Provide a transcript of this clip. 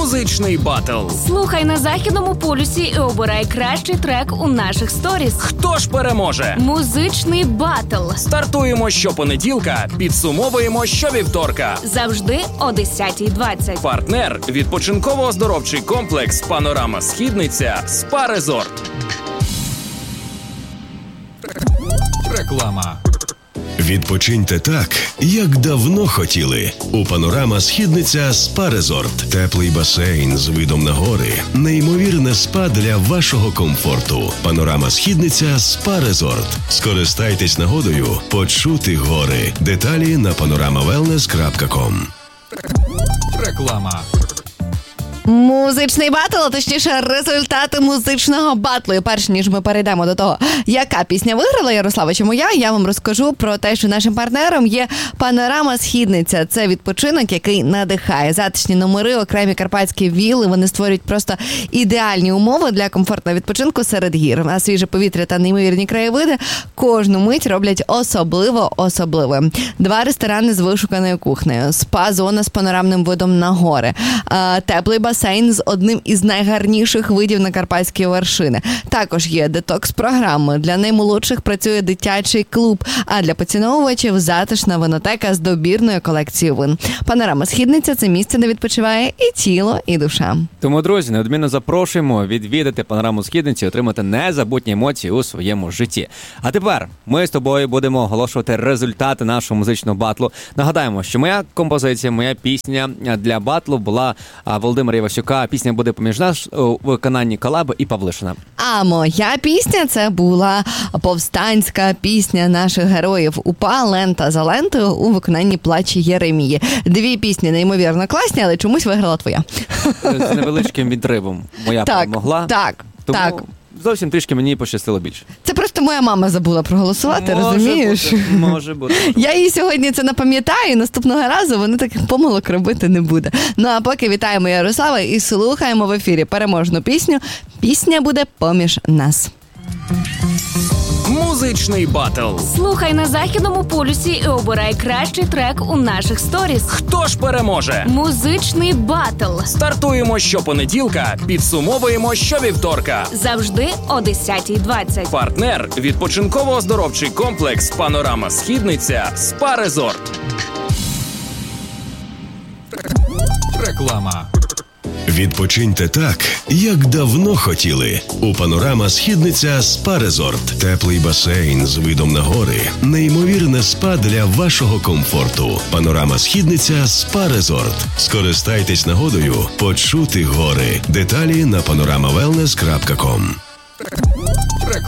Музичний батл. Слухай на Західному полюсі і обирай кращий трек у наших сторіс. Хто ж переможе? Музичний батл. Стартуємо щопонеділка, підсумовуємо щовівторка. Завжди о 10:20. Партнер – відпочинково-оздоровчий комплекс «Панорама Східниця» СПА Резорт. Реклама. Відпочиньте так, як давно хотіли. У «Панорама Східниця» СПА Резорт. Теплий басейн з видом на гори. Неймовірне спа для вашого комфорту. «Панорама Східниця» СПА Резорт. Скористайтесь нагодою почути гори. Деталі на panoramawellness.com. Реклама. Музичний батл, а точніше результати музичного батлу. І перш ніж ми перейдемо до того, яка пісня виграла, Ярослава чи моя, я вам розкажу про те, що нашим партнером є «Панорама Східниця». Це відпочинок, який надихає. Затишні номери, окремі карпатські вілли, вони створюють просто ідеальні умови для комфортного відпочинку серед гір. А свіже повітря та неймовірні краєвиди кожну мить роблять особливим. 2 ресторани з вишуканою кухнею, спа-зона з панорамним видом на гори, теплий басейн з одним із найгарніших видів на карпатські вершини. Також є детокс-програми. Для наймолодших працює дитячий клуб, а для поціновувачів затишна винотека з добірною колекцією вин. «Панорама Східниця» – це місце, де відпочиває і тіло, і душа. Тому, друзі, неодмінно запрошуємо відвідати «Панораму Східниці» і отримати незабутні емоції у своєму житті. А тепер ми з тобою будемо оголошувати результати нашого музичного батлу. Нагадаємо, що моя композиція, моя пісня для батлу була Володимира Івасюка. Пісня буде поміж нас у виконанні Колаби і Павлишина. А моя пісня – це була повстанська пісня наших героїв УПА «Лента за лентою» у виконанні «Плачі Єремії». 2 пісні неймовірно класні, але чомусь виграла твоя. З невеличким відривом моя перемогла. Тому зовсім трішки мені пощастило більше. Це просто моя мама забула проголосувати, розумієш? Може бути. Я їй сьогодні це напам'ятаю, і наступного разу вони таких помилок робити не буде. Ну а поки вітаємо Ярослава і слухаємо в ефірі переможну пісню. Пісня буде поміж нас. Музичний батл. Слухай на Західному полюсі і обирай кращий трек у наших сторіс. Хто ж переможе? Музичний батл. Стартуємо щопонеділка, підсумовуємо щовівторка. Завжди о 10:20. Партнер – відпочинково-оздоровчий комплекс «Панорама Східниця» СПА Резорт. Реклама. Відпочиньте так, як давно хотіли. У «Панорама Східниця» СПА Резорт. Теплий басейн з видом на гори. Неймовірне спа для вашого комфорту. «Панорама Східниця» СПА Резорт. Скористайтесь нагодою почути гори. Деталі на panoramawellness.com.